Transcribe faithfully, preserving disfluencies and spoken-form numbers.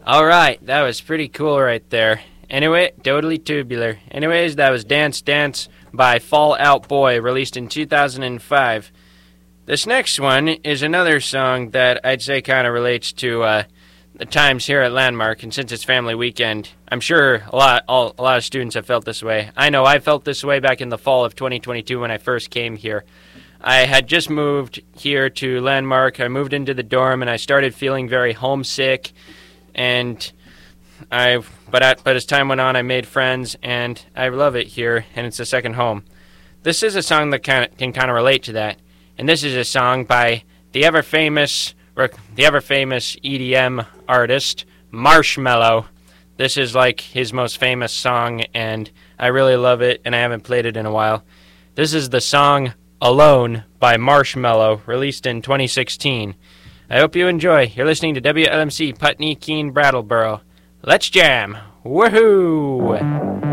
All right, that was pretty cool right there. Anyway, totally tubular. Anyways, that was Dance Dance by Fall Out Boy, released in two thousand five. This next one is another song that I'd say kind of relates to uh, the times here at Landmark, and since it's family weekend, I'm sure a lot, all, a lot of students have felt this way. I know I felt this way back in the fall of twenty twenty-two when I first came here. I had just moved here to Landmark. I moved into the dorm, and I started feeling very homesick. And I, but I, but as time went on, I made friends, and I love it here, and it's a second home. This is a song that kind of can kind of relate to that, and this is a song by the ever famous, the ever famous E D M artist Marshmello. This is like his most famous song, and I really love it, and I haven't played it in a while. This is the song "Alone" by Marshmello, released in twenty sixteen. I hope you enjoy. You're listening to W L M C Putney, Keene, Brattleboro. Let's jam. Woohoo!